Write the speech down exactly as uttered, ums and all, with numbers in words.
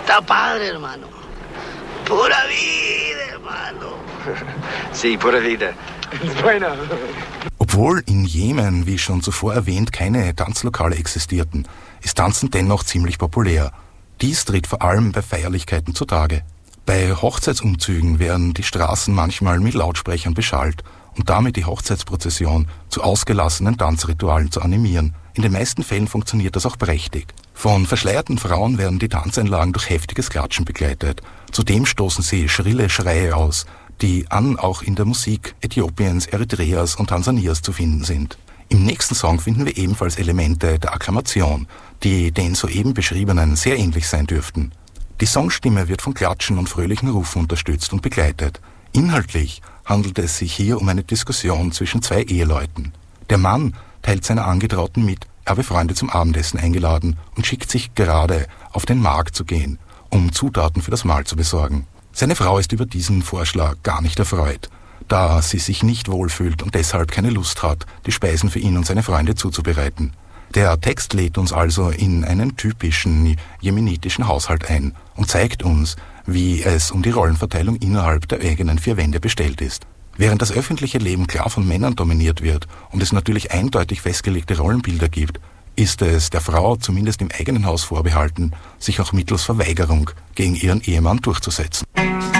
Está padre, hermano. Pura vida, hermano. Sí, pura vida. Bueno. Obwohl in Jemen, wie schon zuvor erwähnt, keine Tanzlokale existierten, ist Tanzen dennoch ziemlich populär. Dies tritt vor allem bei Feierlichkeiten zutage. Bei Hochzeitsumzügen werden die Straßen manchmal mit Lautsprechern beschallt und damit die Hochzeitsprozession zu ausgelassenen Tanzritualen zu animieren. In den meisten Fällen funktioniert das auch prächtig. Von verschleierten Frauen werden die Tanzeinlagen durch heftiges Klatschen begleitet. Zudem stoßen sie schrille Schreie aus, die an auch in der Musik Äthiopiens, Eritreas und Tansanias zu finden sind. Im nächsten Song finden wir ebenfalls Elemente der Akklamation, die den soeben beschriebenen sehr ähnlich sein dürften. Die Songstimme wird von Klatschen und fröhlichen Rufen unterstützt und begleitet. Inhaltlich handelt es sich hier um eine Diskussion zwischen zwei Eheleuten. Der Mann teilt seiner Angetrauten mit, er habe Freunde zum Abendessen eingeladen und schickt sich gerade auf den Markt zu gehen, um Zutaten für das Mahl zu besorgen. Seine Frau ist über diesen Vorschlag gar nicht erfreut, da sie sich nicht wohlfühlt und deshalb keine Lust hat, die Speisen für ihn und seine Freunde zuzubereiten. Der Text lädt uns also in einen typischen jemenitischen Haushalt ein und zeigt uns, wie es um die Rollenverteilung innerhalb der eigenen vier Wände bestellt ist. Während das öffentliche Leben klar von Männern dominiert wird und es natürlich eindeutig festgelegte Rollenbilder gibt, ist es der Frau zumindest im eigenen Haus vorbehalten, sich auch mittels Verweigerung gegen ihren Ehemann durchzusetzen.